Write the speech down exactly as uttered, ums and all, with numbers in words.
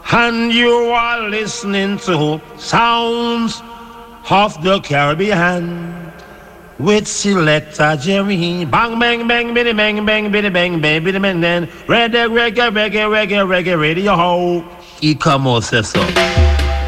And you are listening to Sounds of the Caribbean with Selector Jerry. Bang, bang, bang, biddy, bang, bang, biddy, bang, bang, biddy, bang, then reggae, reggae, reggae, reggae, reggae, radio. He come out, say so.